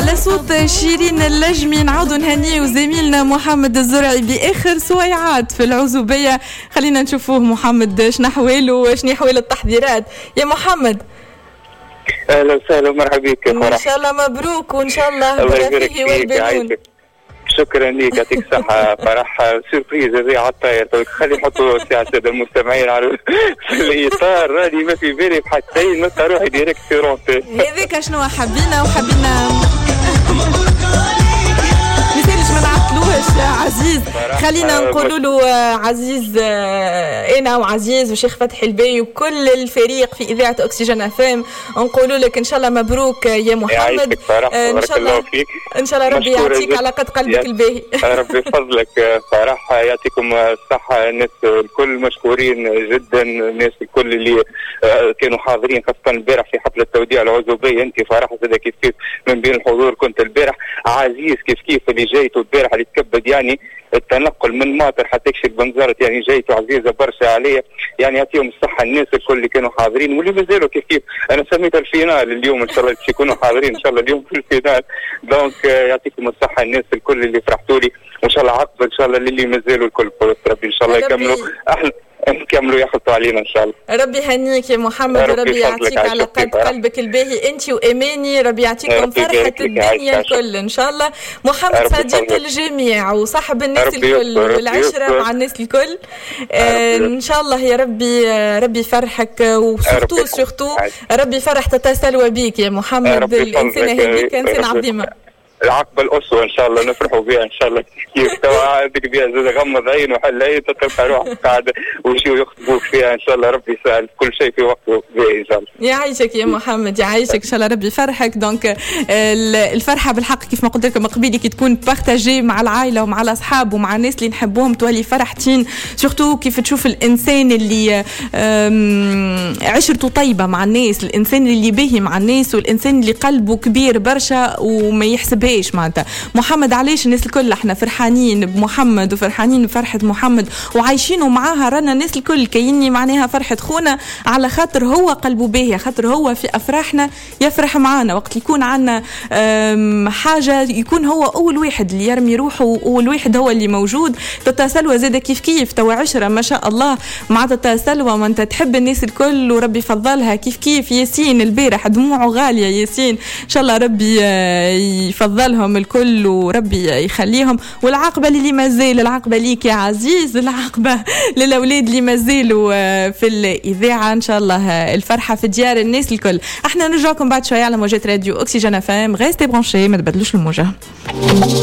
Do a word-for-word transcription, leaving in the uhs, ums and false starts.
على صوت شيرين اللجمي نعاودوا نهنيو زميلنا محمد الزرعي باخر سويعات في العزوبيه. خلينا نشوفوه محمد شنو احواله شنو احوال التحضيرات يا محمد. اهلا وسهلا ومرحبا بك. ان شاء الله مبروك وان شاء الله برفيه والبنون. شكرا لك يعطيك الصحة. فرح سوربريز هذه على الطاير خلي نحطوا ساعة السادة المستمعين على في الإطار راني ما في بالي بحثين نطلع روحي ديريكت في رونتي هذيك شنو حبينا وحبينا مثالش ما نعطلوهش عزيز. خلينا نقولوا له عزيز انا وعزيز وشيخ فتحي البي وكل الفريق في اذاعه اكسجين اف ام نقولوا لك ان شاء الله مبروك يا محمد. ان شاء الله فيك. ان شاء الله ربي يعطيك على قد قلبك الباهي. ربي يفضلك. فرح يعطيكم الصحه. الناس الكل مشكورين جدا. الناس الكل اللي كانوا حاضرين خاصه البارح في حفله توديع العزوبيه. انت فرح زاد كيف كيف من بين الحضور كنت البارح. عزيز كيف كيف اللي جايته البارح اللي تكبد يعني التنقل من ماطر حتى يكشف بنزرت يعني جايته عزيزه برشا عليا. يعني يعطيهم الصحه الناس الكل اللي كانوا حاضرين واللي مازالوا كيف كيف. انا سميت الفينال اليوم ان شاء الله يكونوا حاضرين ان شاء الله اليوم في الفينال. دونك يعطيكم الصحه الناس الكل اللي فرحتوا لي وان شاء الله عقب ان شاء الله اللي مازالوا الكل ربي ان شاء الله يكملوا احلى نكملوا ياخذوا علينا ان شاء الله. ربي يهنيك يا محمد وربي يعطيك على قد قلبك الباهي انت واماني. ربي يعطيكم فرحه الدنيا الكل ان شاء الله. محمد صديق الجميع وصاحب الناس الكل والعشره مع الناس الكل. آه ان شاء الله يا ربي ربي يفرحك وسورتو سورتو ربي يفرح تتا سلوى بيك يا محمد. الانسانه هذيك انسانه عظيمه. العقبة الأسوة إن شاء الله نفرحوا بها إن شاء الله كيف توا عندك بها زاد غمض عين وحل عين تترفع روحك قاعدة وشيو يخطبوك فيها إن شاء الله ربي يسهل كل شيء في وقته باهي إن شاء الله. يعيشك يا محمد يعيشك إن شاء الله ربي يفرحك. دونك الفرحة بالحق كيف ما قلت لكم قبيلي كي تكون بارتاجي مع العائلة ومع الأصحاب ومع الناس اللي نحبوهم تولي فرحتين. سورتو كيف تشوف الإنسان اللي عشرته طيبة مع الناس الإنسان اللي باهي مع الناس والإنسان اللي قلبه كبير برشا وما يحسبها ايش معناتها. محمد علاش الناس الكل احنا فرحانين بمحمد وفرحانين بفرحه محمد وعايشينه معاها رانا الناس الكل كايني معناها فرحه خونا على خاطر هو قلبه باهي خاطر هو في افراحنا يفرح معانا وقت يكون عنا حاجه يكون هو اول واحد اللي يرمي روحه واول واحد هو اللي موجود. تتا سلوى زاده كيف كيف توا عشره ما شاء الله مع تتا سلوى ما انت تحب الناس الكل وربي يفضلها كيف كيف. ياسين البارح دموعه غاليه ياسين ان شاء الله ربي يفضل لهم الكل وربي يخليهم. والعقبه اللي مازال العقبه ليك يا عزيز العقبه للاولاد اللي مازالوا في الاذاعه ان شاء الله الفرحه في ديار الناس الكل. احنا نرجعكم بعد شويه على موجات راديو اكسجين اف ام. غيستي برونشي ما تبدلوش الموجه.